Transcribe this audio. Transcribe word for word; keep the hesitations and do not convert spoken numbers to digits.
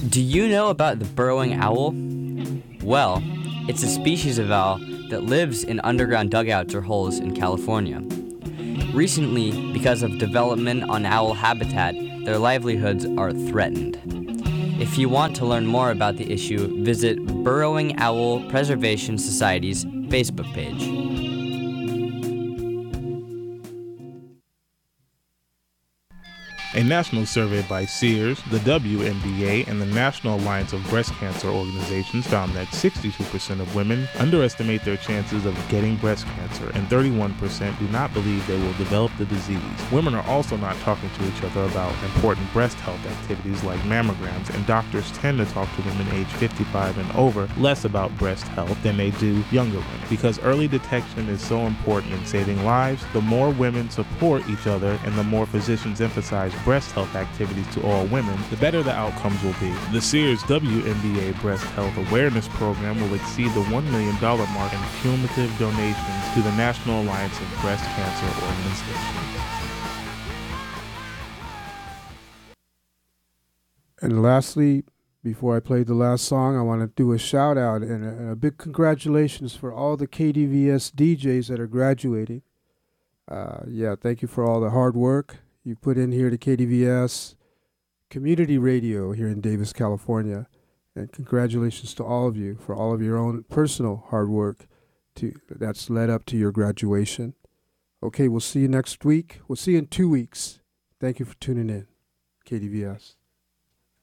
Do you know about the burrowing owl? Well, it's a species of owl that lives in underground dugouts or holes in California. Recently, because of development on owl habitat, their livelihoods are threatened. If you want to learn more about the issue, visit Burrowing Owl Preservation Society's Facebook page. A national survey by Sears, the W N B A, and the National Alliance of Breast Cancer Organizations found that sixty-two percent of women underestimate their chances of getting breast cancer, and thirty-one percent do not believe they will develop the disease. Women are also not talking to each other about important breast health activities like mammograms, and doctors tend to talk to women age fifty-five and over less about breast health than they do younger women. Because early detection is so important in saving lives, the more women support each other and the more physicians emphasize breast health activities to all women, the better the outcomes will be. The Sears W N B A Breast Health Awareness Program will exceed the one million dollars mark in cumulative donations to the National Alliance of Breast Cancer Organizations. And lastly, before I play the last song, I want to do a shout out and a, and a big congratulations for all the K D V S D Js that are graduating. Uh, yeah, thank you for all the hard work you put in here to K D V S Community Radio here in Davis, California. And congratulations to all of you for all of your own personal hard work to that's led up to your graduation. Okay, we'll see you next week. We'll see you in two weeks. Thank you for tuning in. K D V S.